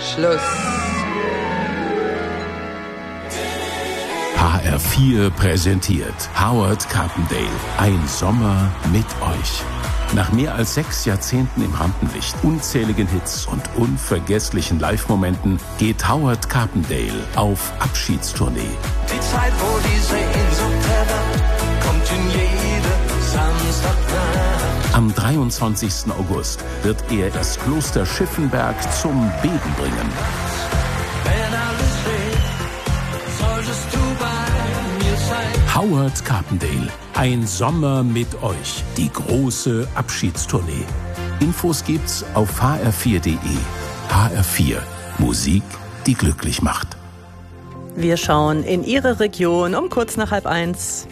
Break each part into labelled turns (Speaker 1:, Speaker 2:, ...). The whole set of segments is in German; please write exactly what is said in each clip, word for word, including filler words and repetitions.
Speaker 1: Schluss.
Speaker 2: H R vier präsentiert Howard Carpendale. Ein Sommer mit euch. Nach mehr als sechs Jahrzehnten im Rampenlicht, unzähligen Hits und unvergesslichen Live-Momenten geht Howard Carpendale auf Abschiedstournee.
Speaker 3: Die Zeit, wo diese Sehnsucht herab, kommt in jede Samstagnacht.
Speaker 2: Am dreiundzwanzigsten August wird er das Kloster Schiffenberg zum Beben bringen.
Speaker 3: Wenn alles steht, solltest du bei mir sein.
Speaker 2: Howard Carpendale. Ein Sommer mit euch. Die große Abschiedstournee. Infos gibt's auf h r vier punkt d e. H R vier. Musik, die glücklich macht.
Speaker 4: Wir schauen in Ihre Region um kurz nach halb eins.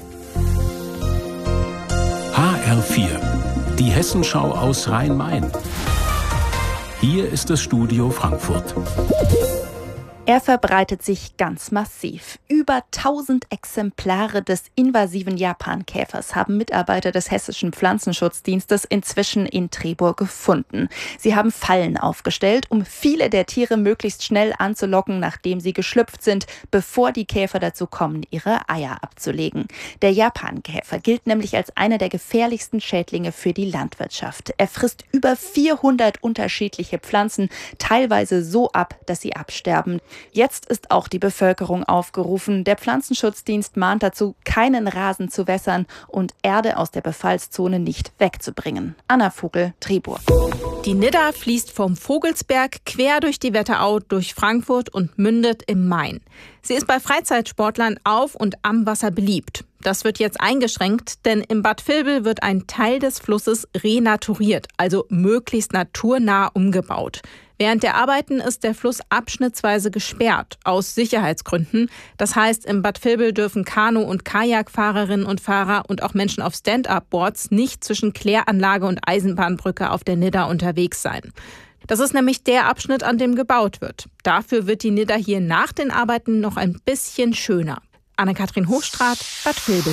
Speaker 2: H R vier. Die Hessenschau aus Rhein-Main. Hier ist das Studio Frankfurt.
Speaker 5: Er verbreitet sich ganz massiv. Über tausend Exemplare des invasiven Japankäfers haben Mitarbeiter des Hessischen Pflanzenschutzdienstes inzwischen in Trebur gefunden. Sie haben Fallen aufgestellt, um viele der Tiere möglichst schnell anzulocken, nachdem sie geschlüpft sind, bevor die Käfer dazu kommen, ihre Eier abzulegen. Der Japankäfer gilt nämlich als einer der gefährlichsten Schädlinge für die Landwirtschaft. Er frisst über vierhundert unterschiedliche Pflanzen, teilweise so ab, dass sie absterben. Jetzt ist auch die Bevölkerung aufgerufen. Der Pflanzenschutzdienst mahnt dazu, keinen Rasen zu wässern und Erde aus der Befallszone nicht wegzubringen. Anna Vogel, Trebur.
Speaker 6: Die Nidda fließt vom Vogelsberg quer durch die Wetterau durch Frankfurt und mündet im Main. Sie ist bei Freizeitsportlern auf und am Wasser beliebt. Das wird jetzt eingeschränkt, denn im Bad Vilbel wird ein Teil des Flusses renaturiert, also möglichst naturnah umgebaut. Während der Arbeiten ist der Fluss abschnittsweise gesperrt, aus Sicherheitsgründen. Das heißt, im Bad Vilbel dürfen Kanu- und Kajakfahrerinnen und Fahrer und auch Menschen auf Stand-up-Boards nicht zwischen Kläranlage und Eisenbahnbrücke auf der Nidda unterwegs sein. Das ist nämlich der Abschnitt, an dem gebaut wird. Dafür wird die Nidda hier nach den Arbeiten noch ein bisschen schöner. Anne-Kathrin Hochstraat, Bad Vilbel.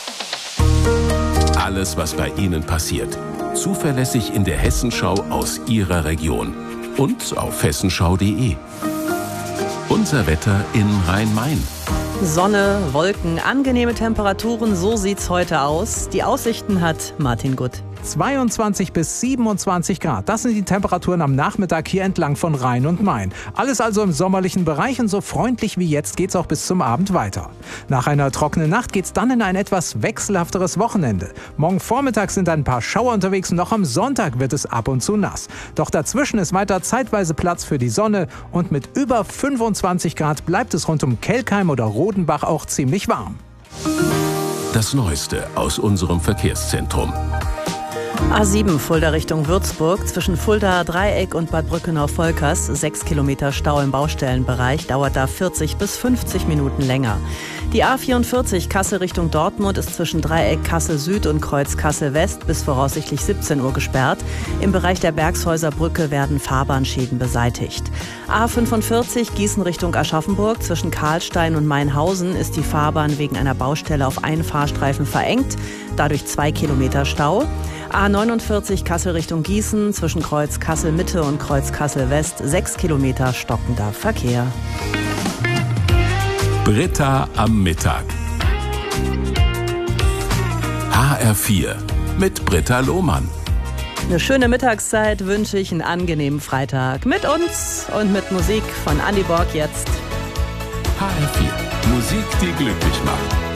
Speaker 2: Alles, was bei Ihnen passiert. Zuverlässig in der Hessenschau aus Ihrer Region. Und auf hessenschau punkt d e. Unser Wetter in Rhein-Main.
Speaker 4: Sonne, Wolken, angenehme Temperaturen, so sieht's heute aus. Die Aussichten hat Martin Gutt.
Speaker 7: zweiundzwanzig bis siebenundzwanzig Grad. Das sind die Temperaturen am Nachmittag hier entlang von Rhein und Main. Alles also im sommerlichen Bereich und so freundlich wie jetzt geht's auch bis zum Abend weiter. Nach einer trockenen Nacht geht's dann in ein etwas wechselhafteres Wochenende. Morgen Vormittag sind ein paar Schauer unterwegs und noch am Sonntag wird es ab und zu nass. Doch dazwischen ist weiter zeitweise Platz für die Sonne und mit über fünfundzwanzig Grad bleibt es rund um Kelkheim oder Rodenbach auch ziemlich warm.
Speaker 2: Das Neueste aus unserem Verkehrszentrum.
Speaker 4: A sieben Fulda Richtung Würzburg, zwischen Fulda Dreieck und Bad Brückenau-Volkers, sechs Kilometer Stau im Baustellenbereich, dauert da vierzig bis fünfzig Minuten länger. Die A vierundvierzig Kassel Richtung Dortmund ist zwischen Dreieck Kassel Süd und Kreuz Kassel West bis voraussichtlich siebzehn Uhr gesperrt. Im Bereich der Bergshäuser Brücke werden Fahrbahnschäden beseitigt. A fünfundvierzig Gießen Richtung Aschaffenburg, zwischen Karlstein und Mainhausen ist die Fahrbahn wegen einer Baustelle auf einen Fahrstreifen verengt, dadurch zwei Kilometer Stau. A neunundvierzig Kassel Richtung Gießen, zwischen Kreuz Kassel Mitte und Kreuz Kassel West, sechs Kilometer stockender Verkehr.
Speaker 2: Britta am Mittag. H R vier mit Britta Lohmann.
Speaker 4: Eine schöne Mittagszeit wünsche ich, einen angenehmen Freitag mit uns und mit Musik von Andy Borg jetzt.
Speaker 2: H R vier. Musik, die glücklich macht.